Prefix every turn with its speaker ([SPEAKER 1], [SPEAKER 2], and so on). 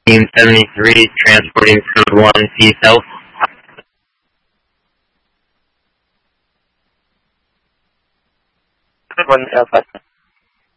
[SPEAKER 1] Team 73, transporting code 1, Sea South.
[SPEAKER 2] Code 1, Southwest.